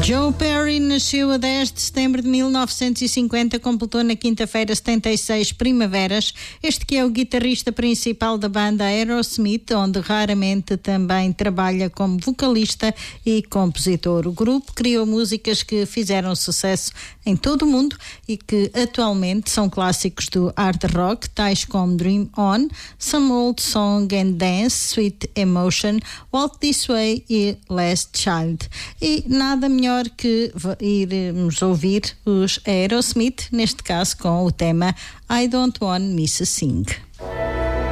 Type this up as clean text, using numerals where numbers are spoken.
Joe Perry nasceu a 10 de setembro de 1950, completou na quinta-feira 76 primaveras. Este que é o guitarrista principal da banda Aerosmith, onde raramente também trabalha como vocalista e compositor. O grupo criou músicas que fizeram sucesso em todo o mundo e que atualmente são clássicos do hard rock, tais como Dream On, Some Old Song and Dance, Sweet Emotion, Walk This Way e Last Child. E nada melhor que irmos ouvir os Aerosmith, neste caso com o tema I Don't Want Miss a Thing.